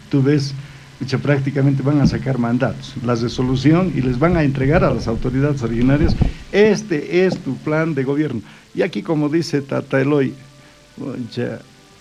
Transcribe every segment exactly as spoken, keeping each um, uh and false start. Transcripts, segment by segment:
tú ves, pucha, prácticamente van a sacar mandatos, la resolución, y les van a entregar a las autoridades originarias, este es tu plan de gobierno. Y aquí, como dice Tata Eloy, pucha,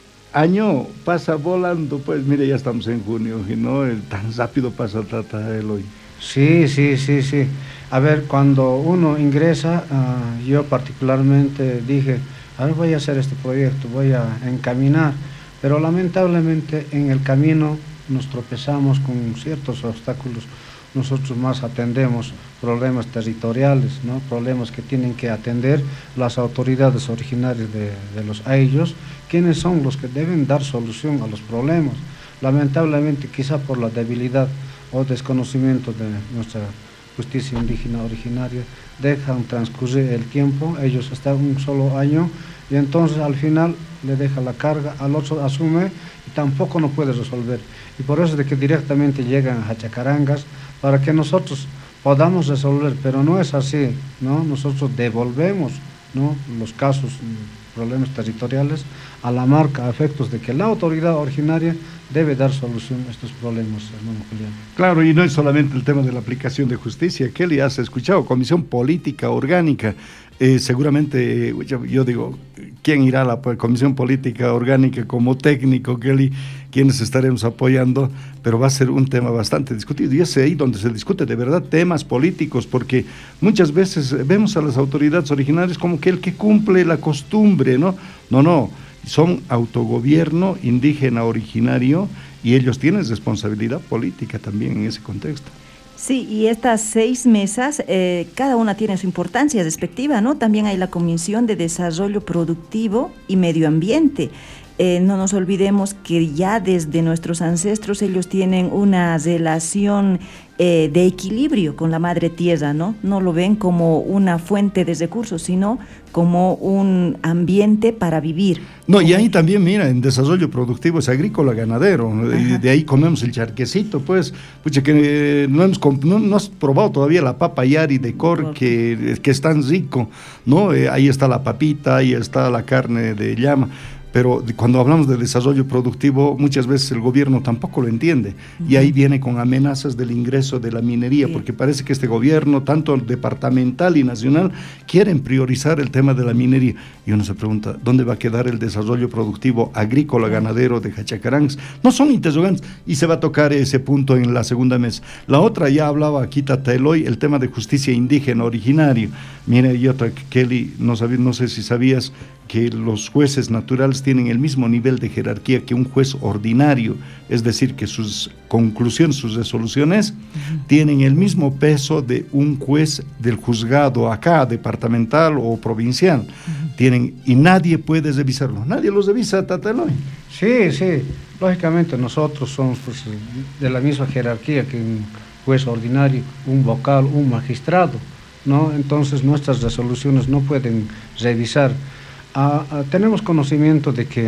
año pasa volando, pues mire, ya estamos en junio, y no, el, tan rápido pasa Tata Eloy. Sí, sí, sí, sí. A ver, cuando uno ingresa, uh, yo particularmente dije, a ver, voy a hacer este proyecto, voy a encaminar, pero lamentablemente en el camino nos tropezamos con ciertos obstáculos. Nosotros más atendemos problemas territoriales, ¿no? Problemas que tienen que atender las autoridades originarias de, de los ayllus, quienes son los que deben dar solución a los problemas. Lamentablemente, quizá por la debilidad o desconocimiento de nuestra justicia indígena originaria, dejan transcurrir el tiempo, ellos están un solo año, y entonces al final le deja la carga, al otro asume y tampoco no puede resolver. Y por eso es de que directamente llegan a Hachacarangas para que nosotros podamos resolver, pero no es así, ¿no? Nosotros devolvemos, ¿no?, los casos, problemas territoriales a la marca, a efectos de que la autoridad originaria debe dar solución a estos problemas, hermano Julián. Claro, y no es solamente el tema de la aplicación de justicia. Kelly, has escuchado, Comisión Política Orgánica, eh, seguramente, eh, yo, yo digo, ¿quién irá a la Comisión Política Orgánica como técnico, Kelly? Quienes estaremos apoyando, pero va a ser un tema bastante discutido, y es ahí donde se discute de verdad temas políticos, porque muchas veces vemos a las autoridades originarias como que el que cumple la costumbre, ¿no? No, no, son autogobierno indígena originario, y ellos tienen responsabilidad política también en ese contexto. Sí, y estas seis mesas, eh, cada una tiene su importancia respectiva, ¿no? También hay la Comisión de Desarrollo Productivo y Medio Ambiente. Eh, no nos olvidemos que ya desde nuestros ancestros ellos tienen una relación eh, de equilibrio con la madre tierra, ¿no? No lo ven como una fuente de recursos, sino como un ambiente para vivir. No, y ahí también, mira, en desarrollo productivo es agrícola ganadero, y de ahí comemos el charquecito, pues, pucha, que no hemos, no, no has probado todavía la papa yari de cor, que, que es tan rico, ¿no? Eh, ahí está la papita, ahí está la carne de llama. Pero cuando hablamos de desarrollo productivo, muchas veces el gobierno tampoco lo entiende, uh-huh. Y ahí viene con amenazas del ingreso de la minería, sí. Porque parece que este gobierno, tanto departamental y nacional, quieren priorizar el tema de la minería. Y uno se pregunta, ¿dónde va a quedar el desarrollo productivo agrícola ganadero de Hachacarangas? No son interrogantes, y se va a tocar ese punto en la segunda mesa. La otra, ya hablaba aquí Tata Eloy, el tema de justicia indígena originario. Mira, y otra, Kelly, no, sabía, no sé si sabías que los jueces naturales tienen el mismo nivel de jerarquía que un juez ordinario, es decir, que sus conclusiones, sus resoluciones, uh-huh. tienen el mismo peso de un juez del juzgado acá, departamental o provincial, uh-huh. tienen, y nadie puede revisarlo, nadie los revisa, Tata Eloy. Sí, sí, lógicamente nosotros somos pues, de la misma jerarquía que un juez ordinario, un vocal, un magistrado, ¿no? Entonces nuestras resoluciones no pueden revisar. Uh, uh, tenemos conocimiento de que,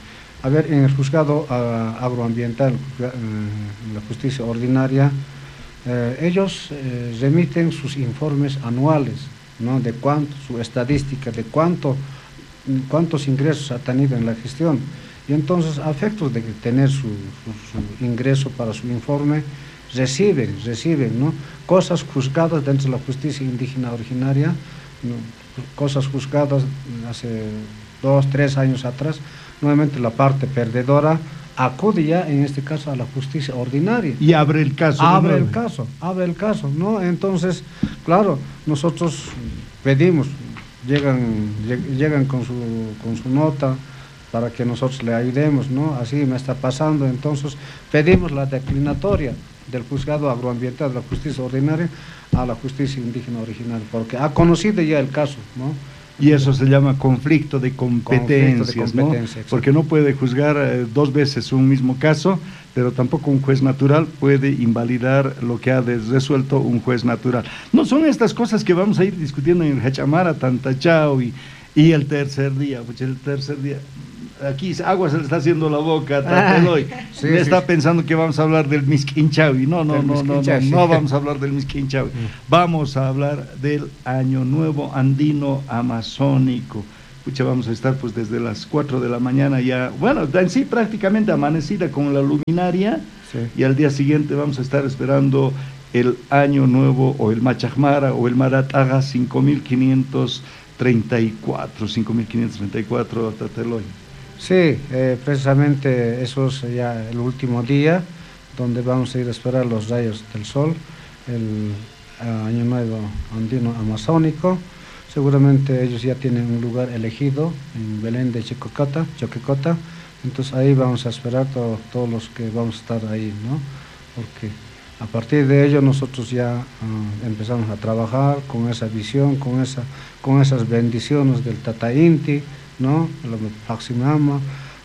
a ver, en el juzgado uh, agroambiental, uh, la justicia ordinaria, uh, ellos uh, remiten sus informes anuales, ¿no?, de cuánto, su estadística, de cuánto, cuántos ingresos ha tenido en la gestión. Y entonces, a efectos de tener su, su, su ingreso para su informe, reciben, reciben, ¿no?, cosas juzgadas dentro de la justicia indígena originaria, ¿no?, cosas juzgadas hace dos, tres años atrás. Nuevamente la parte perdedora acude ya, en este caso, a la justicia ordinaria. Y abre el caso. Abre el caso, abre el caso, ¿no? Entonces, claro, nosotros pedimos, llegan, llegan con su, con su nota para que nosotros le ayudemos, ¿no? Así me está pasando, entonces pedimos la declinatoria del juzgado agroambiental de la justicia ordinaria a la justicia indígena original, porque ha conocido ya el caso, ¿no? Y eso se llama conflicto de competencias, conflicto de competencia, ¿no? Porque no puede juzgar eh, dos veces un mismo caso, pero tampoco un juez natural puede invalidar lo que ha resuelto un juez natural. No son estas cosas que vamos a ir discutiendo en el Hachamara, Tantachao y, y el tercer día, pues el tercer día. Aquí agua se le está haciendo la boca, Tata Eloy. Sí, me sí, está sí. pensando que vamos a hablar del Misquinchawi. No, no, no, no, no, no vamos a hablar del Misquinchawi. Vamos a hablar del Año Nuevo Andino Amazónico. Pucha, vamos a estar pues desde las cuatro de la mañana ya, bueno, en sí prácticamente amanecida con la luminaria, sí. Y al día siguiente vamos a estar esperando el Año Nuevo o el Machajmara o el Marataga cinco mil quinientos treinta y cuatro, cinco mil quinientos treinta y cuatro, Tata Eloy. Sí, eh, precisamente eso es ya el último día donde vamos a ir a esperar los rayos del sol, el uh, Año Nuevo Andino Amazónico. Seguramente ellos ya tienen un lugar elegido en Belén de Chococota, Choquecota, entonces ahí vamos a esperar todo, todos los que vamos a estar ahí, ¿no? Porque a partir de ello nosotros ya uh, empezamos a trabajar con esa visión, con, esa, con esas bendiciones del Tata Inti, ¿no? La Paximama,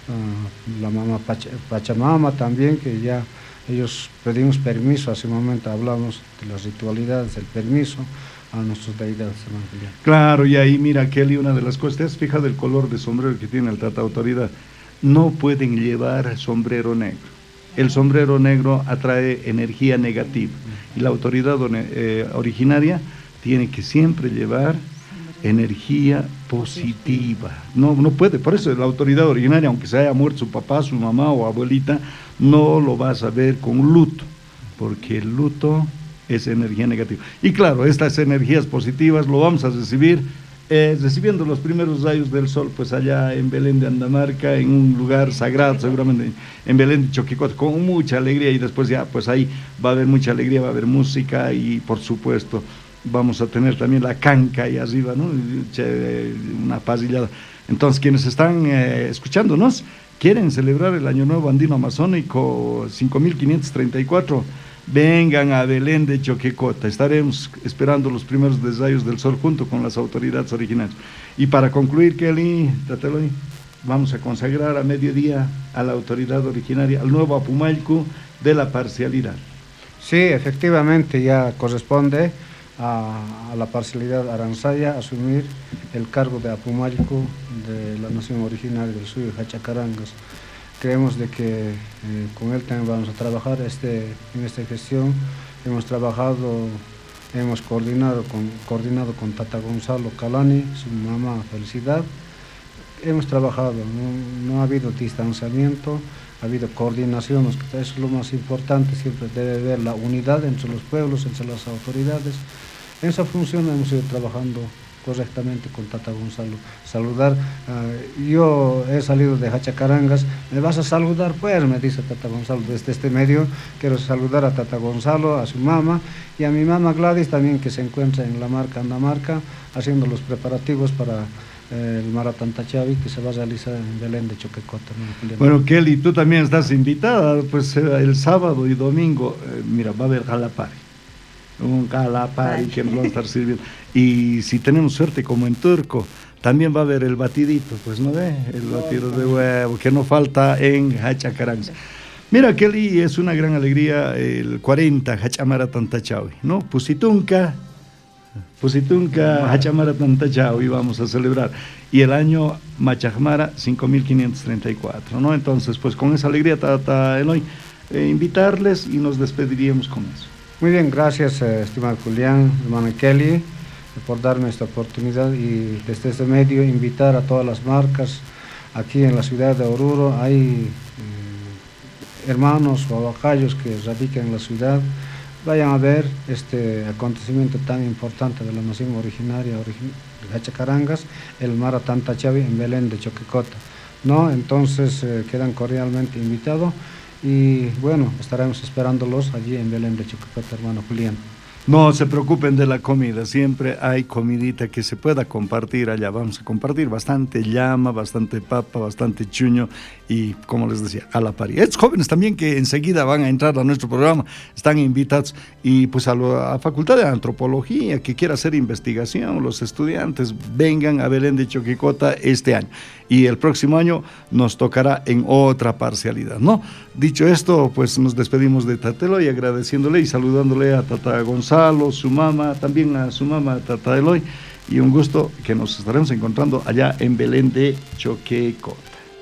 uh, la mamá Pach Pachamama también, que ya ellos pedimos permiso, hace un momento hablamos de las ritualidades, el permiso a nuestras deidades evangelianas. Claro, y ahí mira, Kelly, una de las cosas, ¿te has fijado el color de sombrero que tiene el Tata Autoridad? No pueden llevar sombrero negro. El sombrero negro atrae energía negativa y la autoridad eh, originaria tiene que siempre llevar energía positiva. No, no puede, por eso la autoridad originaria, aunque se haya muerto su papá, su mamá o abuelita, no lo vas a ver con luto, porque el luto es energía negativa. Y claro, estas energías positivas lo vamos a recibir Eh, recibiendo los primeros rayos del sol, pues allá en Belén de Andamarca, en un lugar sagrado, seguramente en Belén de Choquecota, con mucha alegría, y después ya, pues ahí va a haber mucha alegría, va a haber música, y por supuesto vamos a tener también la canca ahí arriba, ¿no? Una pasillada. Entonces, quienes están eh, escuchándonos, quieren celebrar el Año Nuevo Andino Amazónico cinco mil quinientos treinta y cuatro, vengan a Belén de Choquecota, estaremos esperando los primeros rayos del sol junto con las autoridades originales. Y para concluir, Kelly, Tateloy, vamos a consagrar a mediodía a la autoridad originaria, al nuevo Apumalcu de la parcialidad. Sí, efectivamente ya corresponde a, a la parcialidad aranzaya asumir el cargo de Apumalcu de la nación originaria del Suyo, Hachacarangas. Creemos de que eh, con él también vamos a trabajar este, en esta gestión. Hemos trabajado, hemos coordinado con, coordinado con Tata Gonzalo Calani, su mamá Felicidad. Hemos trabajado, no, no ha habido distanciamiento, ha habido coordinación, eso es lo más importante, siempre debe haber la unidad entre los pueblos, entre las autoridades. En esa función hemos ido trabajando correctamente con Tata Gonzalo. Saludar, uh, yo he salido de Hachacarangas, ¿me vas a saludar? Pues, me dice Tata Gonzalo, desde este medio quiero saludar a Tata Gonzalo, a su mamá, y a mi mamá Gladys también, que se encuentra en la marca Andamarca, haciendo los preparativos para eh, el Maratón Tachavi, que se va a realizar en Belén de Choquecota, ¿no? Bueno, Kelly, tú también estás invitada, pues el sábado y domingo, eh, mira, va a haber Jalapari. Un calapari que nos va a estar sirviendo. Y si tenemos suerte, como en Turco, también va a haber el batidito, pues no ve, el batido de huevo, que no falta en Hachacarangas. Mira, Kelly, es una gran alegría el cuarenta Hachamara Tantachawi, ¿no? Pusitunca, Pusitunca Hachamara Tantachawi vamos a celebrar. Y el año Machajmara cinco mil quinientos treinta y cuatro, ¿no? Entonces, pues con esa alegría, Tata Eloy, eh, invitarles y nos despediríamos con eso. Muy bien, gracias, eh, estimado Julián, hermano Kelly, por darme esta oportunidad y desde este medio invitar a todas las marcas aquí en la ciudad de Oruro. Hay eh, hermanos o abajayos que radican en la ciudad, vayan a ver este acontecimiento tan importante de la nación originaria origin de Hachacarangas, el Maratón Tachavi en Belén de Choquecota, ¿no? Entonces eh, quedan cordialmente invitados. Y bueno, estaremos esperándolos allí en Belén de Choquecota, hermano Julián. No se preocupen de la comida, siempre hay comidita que se pueda compartir allá. Vamos a compartir bastante llama, bastante papa, bastante chuño y, como les decía, a la pari. Estos jóvenes también que enseguida van a entrar a nuestro programa, están invitados. Y pues a la Facultad de Antropología, que quiera hacer investigación, los estudiantes vengan a Belén de Choquecota este año. Y el próximo año nos tocará en otra parcialidad, ¿no? Dicho esto, pues nos despedimos de Tata Eloy, agradeciéndole y saludándole a Tata Gonzalo, su mamá, también a su mamá, Tata Eloy, y un gusto que nos estaremos encontrando allá en Belén de Choquecota.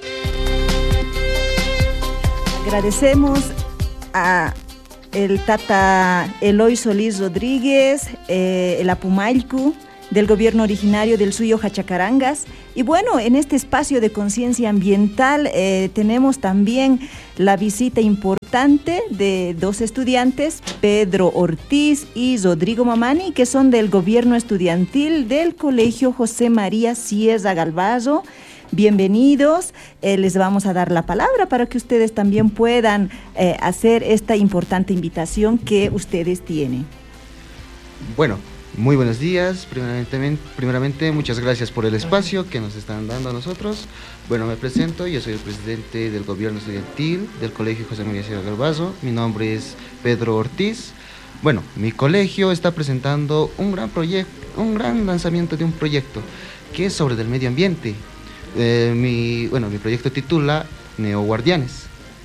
Agradecemos a el Tata Eloy Solís Rodríguez, eh, el Apumalcu, del gobierno originario del Suyo Hachacarangas. Y bueno, en este espacio de conciencia ambiental eh, tenemos también la visita importante de dos estudiantes, Pedro Ortiz y Rodrigo Mamani, que son del gobierno estudiantil del Colegio José María Sierra Galvazo. Bienvenidos, eh, les vamos a dar la palabra para que ustedes también puedan eh, hacer esta importante invitación que ustedes tienen. Bueno, muy buenos días. Primeramente, primeramente, muchas gracias por el espacio que nos están dando a nosotros. Bueno, me presento, yo soy el presidente del gobierno estudiantil del Colegio José María Sierra Galvazo. Mi nombre es Pedro Ortiz. Bueno, mi colegio está presentando un gran proyecto, un gran lanzamiento de un proyecto que es sobre el medio ambiente. Eh, mi, bueno, mi proyecto titula Neoguardianes.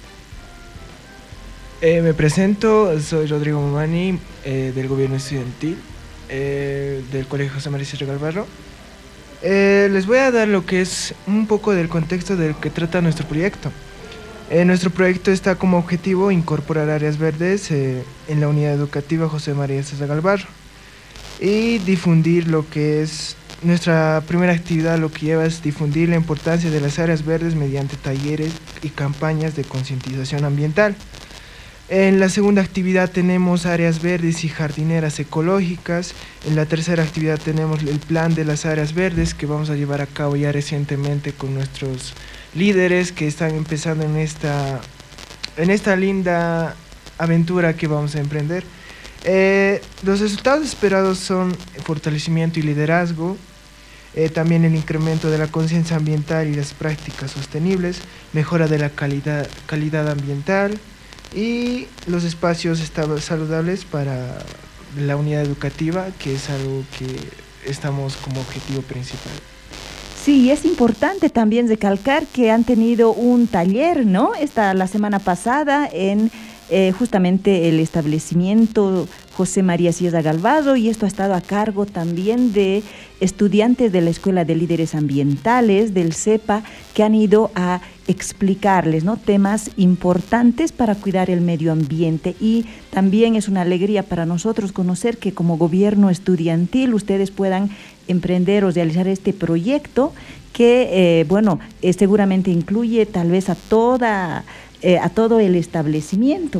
Eh, me presento, soy Rodrigo Mamani, eh, del gobierno estudiantil eh, del Colegio José María Sierra Galvazo. Eh, les voy a dar lo que es un poco del contexto del que trata nuestro proyecto. Eh, nuestro proyecto está como objetivo incorporar áreas verdes eh, en la unidad educativa José María Sierra Galvazo y difundir lo que es nuestra primera actividad. Lo que lleva es difundir la importancia de las áreas verdes mediante talleres y campañas de concientización ambiental. En la segunda actividad tenemos áreas verdes y jardineras ecológicas. En la tercera actividad tenemos el plan de las áreas verdes que vamos a llevar a cabo ya recientemente con nuestros líderes que están empezando en esta, en esta linda aventura que vamos a emprender. Eh, los resultados esperados son fortalecimiento y liderazgo, eh, también el incremento de la conciencia ambiental y las prácticas sostenibles, mejora de la calidad, calidad ambiental, y los espacios saludables para la unidad educativa, que es algo que estamos como objetivo principal. Sí, es importante también recalcar que han tenido un taller, ¿no? Esta la semana pasada en eh, justamente el establecimiento José María Sierra Galvazo, y esto ha estado a cargo también de estudiantes de la Escuela de Líderes Ambientales del CEPA, que han ido a explicarles, ¿no?, temas importantes para cuidar el medio ambiente. Y también es una alegría para nosotros conocer que como gobierno estudiantil ustedes puedan emprender o realizar este proyecto que, eh, bueno, eh, seguramente incluye tal vez a toda eh, a todo el establecimiento.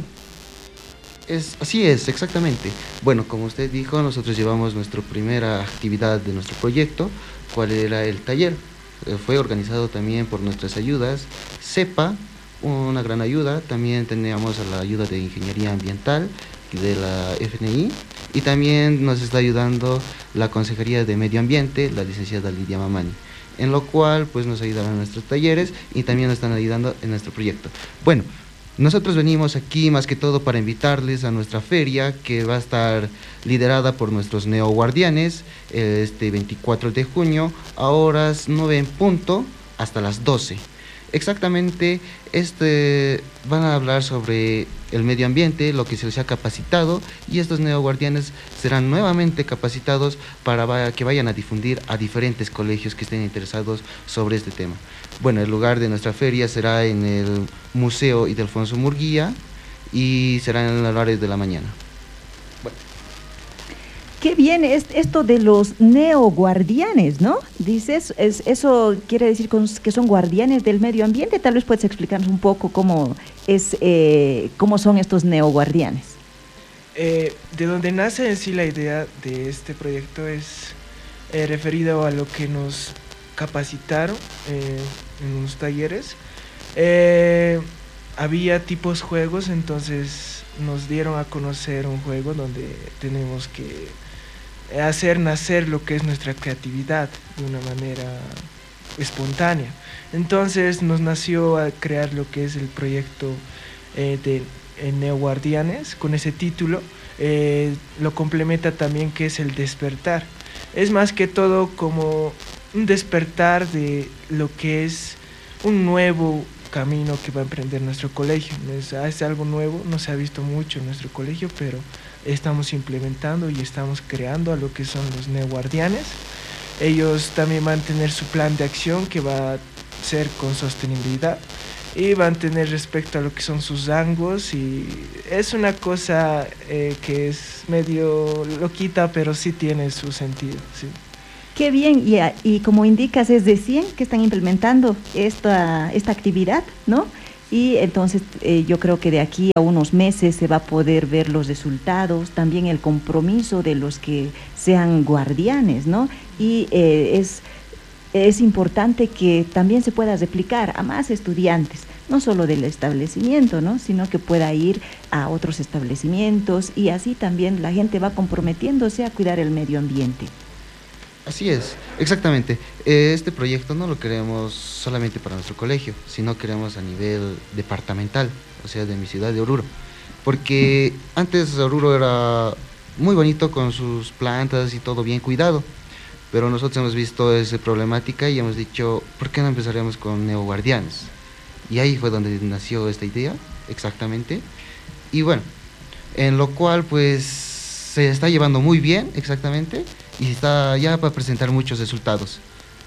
Es, así es, exactamente. Bueno, como usted dijo, nosotros llevamos nuestra primera actividad de nuestro proyecto, cuál era el taller. Eh, fue organizado también por nuestras ayudas, CEPA, una gran ayuda. También teníamos a la ayuda de Ingeniería Ambiental de la F N I, y también nos está ayudando la Consejería de Medio Ambiente, la licenciada Lidia Mamani, en lo cual pues nos ayudaron en nuestros talleres y también nos están ayudando en nuestro proyecto. Bueno, nosotros venimos aquí más que todo para invitarles a nuestra feria, que va a estar liderada por nuestros neoguardianes este veinticuatro de junio a horas nueve en punto hasta las doce. Exactamente, este, van a hablar sobre el medio ambiente, lo que se les ha capacitado, y estos neoguardianes serán nuevamente capacitados para que vayan a difundir a diferentes colegios que estén interesados sobre este tema. Bueno, el lugar de nuestra feria será en el Museo Ildefonso Murguía y será en el horario de la mañana. Bueno. Qué bien es esto de los neoguardianes, ¿no? Dices, es, eso quiere decir que son guardianes del medio ambiente. Tal vez puedes explicarnos un poco cómo, es, eh, cómo son estos neoguardianes. Eh, de donde nace en sí la idea de este proyecto es eh, referido a lo que nos capacitaron eh, en unos talleres. Eh, había tipos juegos, entonces nos dieron a conocer un juego donde tenemos que hacer nacer lo que es nuestra creatividad de una manera espontánea. Entonces nos nació a crear lo que es el proyecto eh, de eh, Neoguardianes con ese título. Eh, lo complementa también que es el despertar. Es más que todo como un despertar de lo que es un nuevo camino que va a emprender nuestro colegio. Es, es algo nuevo, no se ha visto mucho en nuestro colegio, pero estamos implementando y estamos creando a lo que son los neoguardianes. Ellos también van a tener su plan de acción que va a ser con sostenibilidad y van a tener respecto a lo que son sus rangos, y es una cosa eh, que es medio loquita, pero sí tiene su sentido, sí. Qué bien, y, y como indicas, es de cien que están implementando esta, esta actividad, ¿no? Y entonces eh, yo creo que de aquí a unos meses se va a poder ver los resultados, también el compromiso de los que sean guardianes, ¿no? Y eh, es, es importante que también se pueda replicar a más estudiantes, no solo del establecimiento, ¿no? Sino que pueda ir a otros establecimientos y así también la gente va comprometiéndose a cuidar el medio ambiente. Así es, exactamente. Eh, Este proyecto no lo queremos solamente para nuestro colegio, sino queremos a nivel departamental, o sea, de mi ciudad de Oruro. Porque antes Oruro era muy bonito con sus plantas y todo bien cuidado, pero nosotros hemos visto esa problemática y hemos dicho, ¿por qué no empezaríamos con neoguardianes? Y ahí fue donde nació esta idea, exactamente. Y bueno, en lo cual pues se está llevando muy bien, exactamente, y está ya para presentar muchos resultados.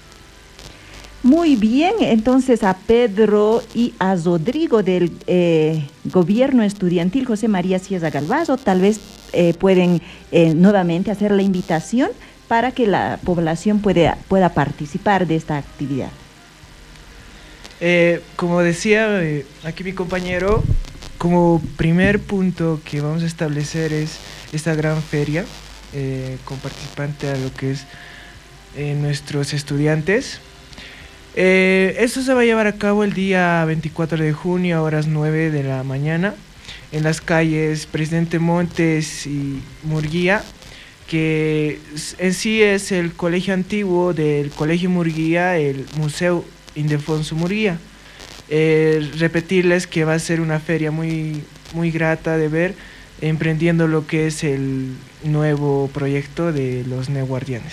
Muy bien, entonces a Pedro y a Rodrigo del eh, Gobierno Estudiantil José María Sierra Galvazo, tal vez eh, pueden eh, nuevamente hacer la invitación para que la población pueda, pueda participar de esta actividad. Eh, como decía eh, aquí mi compañero, como primer punto que vamos a establecer es esta gran feria eh, con participante a lo que es eh, nuestros estudiantes. Eh, esto se va a llevar a cabo el día veinticuatro de junio a horas nueve de la mañana en las calles Presidente Montes y Murguía, que en sí es el colegio antiguo del Colegio Murguía, el Museo Ildefonso Murguía. Eh, repetirles que va a ser una feria muy, muy grata de ver, emprendiendo lo que es el nuevo proyecto de los neoguardianes.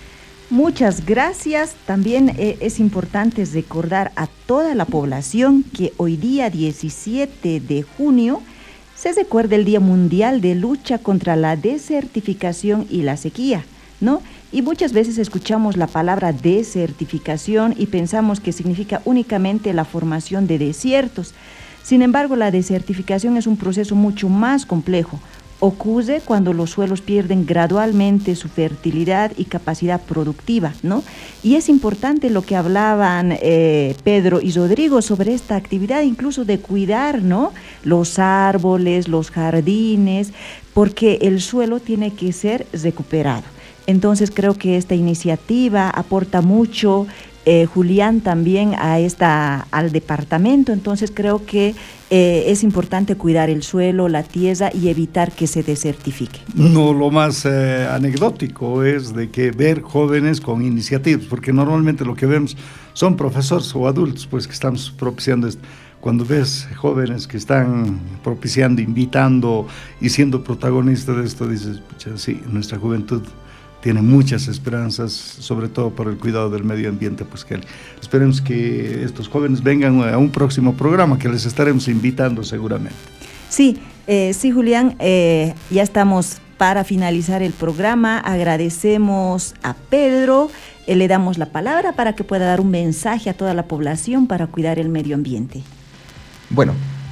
Muchas gracias. También eh, es importante recordar a toda la población que hoy día diecisiete de junio se recuerda el Día Mundial de Lucha contra la Desertificación y la Sequía, ¿no? Y muchas veces escuchamos la palabra desertificación y pensamos que significa únicamente la formación de desiertos. Sin embargo, la desertificación es un proceso mucho más complejo. Ocurre cuando los suelos pierden gradualmente su fertilidad y capacidad productiva, ¿no? Y es importante lo que hablaban eh, Pedro y Rodrigo sobre esta actividad, incluso de cuidar, ¿no?, los árboles, los jardines, porque el suelo tiene que ser recuperado. Entonces creo que esta iniciativa aporta mucho, eh, Julián, también a esta, al departamento. Entonces creo que eh, es importante cuidar el suelo, la tierra y evitar que se desertifique. No, lo más eh, anecdótico es de que ver jóvenes con iniciativas, porque normalmente lo que vemos son profesores o adultos pues que estamos propiciando esto. Cuando ves jóvenes que están propiciando, invitando y siendo protagonistas de esto, dices, pucha, sí, nuestra juventud tiene muchas esperanzas, sobre todo por el cuidado del medio ambiente. Pues que esperemos que estos jóvenes vengan a un próximo programa que les estaremos invitando seguramente. Sí, eh, sí, Julián, eh, ya estamos para finalizar el programa. Agradecemos a Pedro, eh, le damos la palabra para que pueda dar un mensaje a toda la población para cuidar el medio ambiente. Bueno,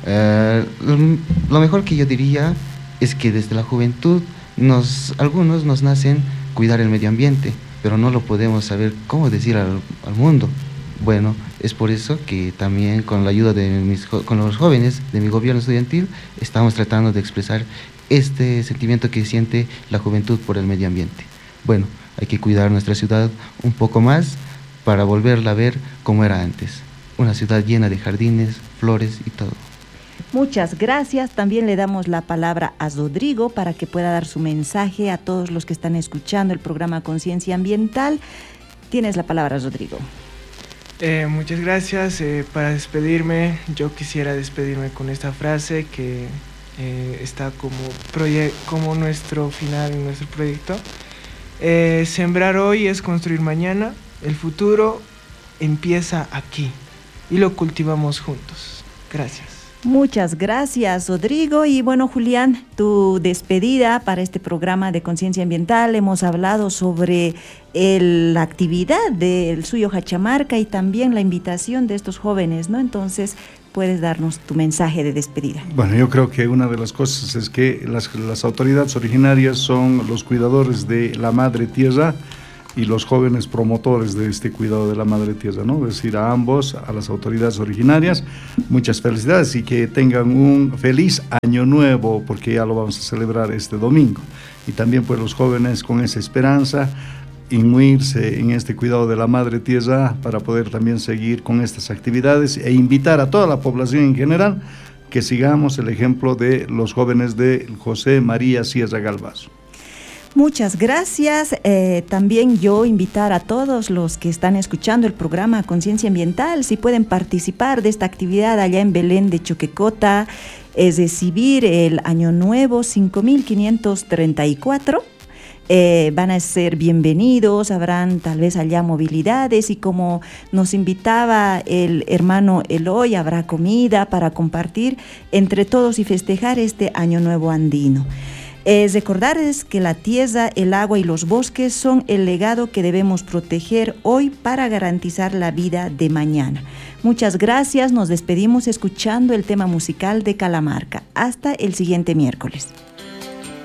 eh, lo mejor que yo diría es que desde la juventud nos, algunos nos nacen cuidar el medio ambiente, pero no lo podemos saber cómo decir al, al mundo. Bueno, es por eso que también con la ayuda de mis, con los jóvenes de mi gobierno estudiantil estamos tratando de expresar este sentimiento que siente la juventud por el medio ambiente. Bueno, hay que cuidar nuestra ciudad un poco más para volverla a ver como era antes, una ciudad llena de jardines, flores y todo. Muchas gracias. También le damos la palabra a Rodrigo para que pueda dar su mensaje a todos los que están escuchando el programa Conciencia Ambiental. Tienes la palabra, Rodrigo. Eh, muchas gracias. Eh, para despedirme, yo quisiera despedirme con esta frase que eh, está como, proye- como nuestro final en nuestro proyecto. Eh, sembrar hoy es construir mañana. El futuro empieza aquí y lo cultivamos juntos. Gracias. Muchas gracias, Rodrigo. Y bueno, Julián, tu despedida para este programa de Conciencia Ambiental. Hemos hablado sobre el, la actividad del Suyo Cachamarca y también la invitación de estos jóvenes, ¿no? Entonces, puedes darnos tu mensaje de despedida. Bueno, yo creo que una de las cosas es que las, las autoridades originarias son los cuidadores de la madre tierra. y los jóvenes promotores de este cuidado de la madre tierra, ¿no? Es decir, a ambos, a las autoridades originarias, muchas felicidades y que tengan un feliz año nuevo, porque ya lo vamos a celebrar este domingo. Y también pues los jóvenes con esa esperanza, inmuirse en este cuidado de la madre tierra para poder también seguir con estas actividades e invitar a toda la población en general que sigamos el ejemplo de los jóvenes de José María Sierra Galvazo. Muchas gracias. Eh, también yo invitar a todos los que están escuchando el programa Conciencia Ambiental, si pueden participar de esta actividad allá en Belén de Choquecota, es recibir el Año Nuevo cinco mil quinientos treinta y cuatro. Eh, van a ser bienvenidos, habrán tal vez allá movilidades y como nos invitaba el hermano Eloy, habrá comida para compartir entre todos y festejar este Año Nuevo andino. Es recordarles que la tierra, el agua y los bosques son el legado que debemos proteger hoy para garantizar la vida de mañana. Muchas gracias, nos despedimos escuchando el tema musical de Calamarca. Hasta el siguiente miércoles.